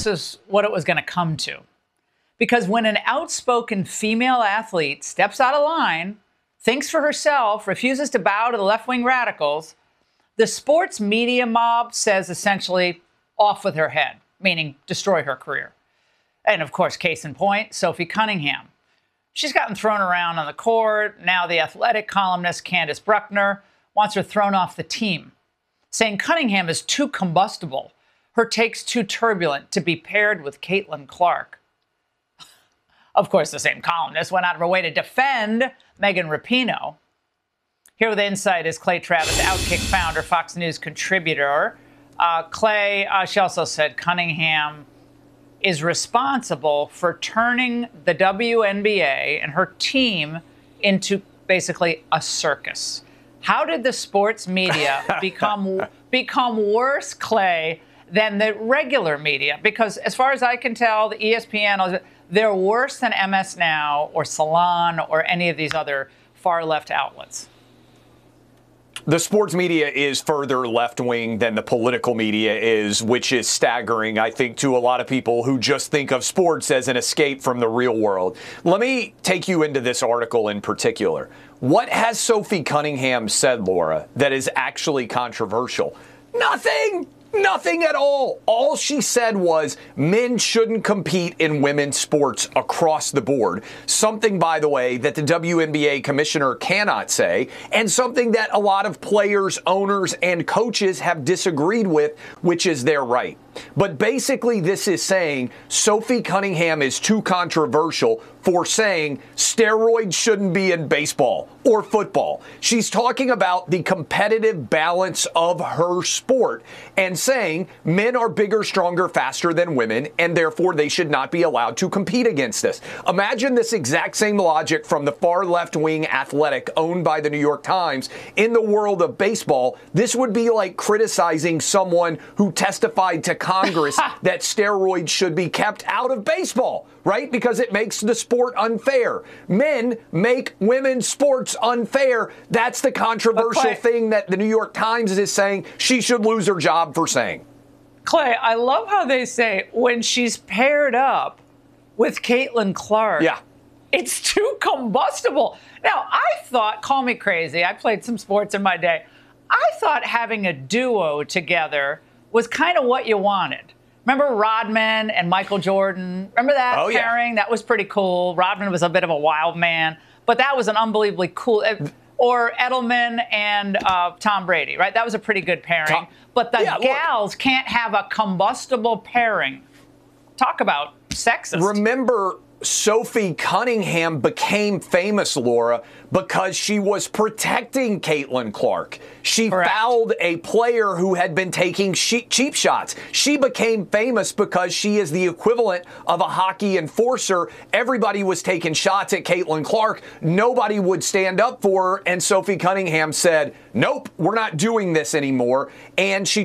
this is what it was going to come to. Because when an outspoken female athlete steps out of line, thinks for herself, refuses to bow to the left-wing radicals, the sports media mob says essentially, off with her head, meaning destroy her career. And of course, case in point, Sophie Cunningham. She's gotten thrown around on the court. Now the Athletic columnist Candace Bruckner wants her thrown off the team, saying Cunningham is too combustible, her takes too turbulent to be paired with Caitlin Clark. Of course, the same columnist went out of her way to defend Megan Rapinoe. Here with insight is Clay Travis, Outkick founder, Fox News contributor. Clay, she also said Cunningham is responsible for turning the WNBA and her team into basically a circus. How did the sports media become worse, Clay, than the regular media? Because as far as I can tell, the ESPN, they're worse than MS Now or Salon or any of these other far left outlets. The sports media is further left-wing than the political media is, which is staggering, I think, to a lot of people who just think of sports as an escape from the real world. Let me take you into this article in particular. What has Sophie Cunningham said, Laura, that is actually controversial? Nothing! Nothing at all. All she said was men shouldn't compete in women's sports across the board. Something, by the way, that the WNBA commissioner cannot say, and something that a lot of players, owners, and coaches have disagreed with, which is their right. But basically, this is saying Sophie Cunningham is too controversial for saying steroids shouldn't be in baseball or football. She's talking about the competitive balance of her sport and saying men are bigger, stronger, faster than women, and therefore they should not be allowed to compete against us. Imagine this exact same logic from the far left-wing Athletic owned by the New York Times in the world of baseball. This would be like criticizing someone who testified to Congress that steroids should be kept out of baseball, right? Because it makes the sport unfair. Men make women's sports unfair. That's the controversial thing that the New York Times is saying she should lose her job for saying. Clay, I love how they say when she's paired up with Caitlin Clark, it's too combustible. Now, I thought, call me crazy, I played some sports in my day. I thought having a duo together was kind of what you wanted. Remember Rodman and Michael Jordan? Remember that pairing? That was pretty cool. Rodman was a bit of a wild man, but that was an unbelievably cool. Or Edelman and Tom Brady, right? That was a pretty good pairing. But the gals can't have a combustible pairing. Talk about sexist. Remember, Sophie Cunningham became famous, Laura, because she was protecting Caitlin Clark. She fouled a player who had been taking cheap shots. She became famous because she is the equivalent of a hockey enforcer. Everybody was taking shots at Caitlin Clark. Nobody would stand up for her. And Sophie Cunningham said, nope, we're not doing this anymore. And she